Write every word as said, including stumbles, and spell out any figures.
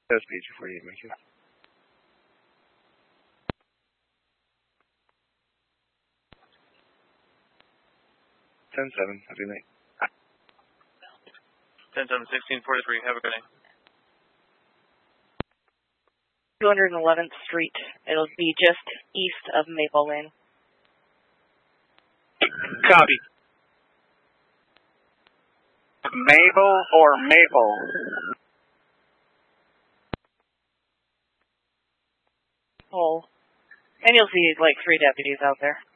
That's P G forty-eight, thank you. ten seven, have a good night. ten seven, sixteen forty-three, have a good night. two hundred eleventh Street. It'll be just east of Maple Lane. Copy. Mabel or Maple? Oh. And you'll see like three deputies out there.